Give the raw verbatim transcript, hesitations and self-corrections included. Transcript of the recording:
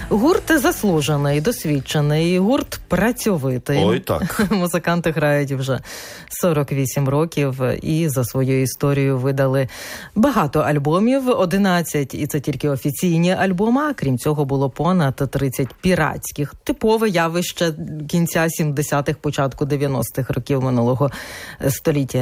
Гурт заслужений, досвідчений, гурт працьовитий. Ой, так. Музиканти грають вже сорок вісім років і за свою історію видали багато альбомів, одинадцять, і це тільки офіційні альбоми, а крім цього було понад тридцять піратських. Типове явище кінця сімдесятих, початку дев'яностих років минулого століття.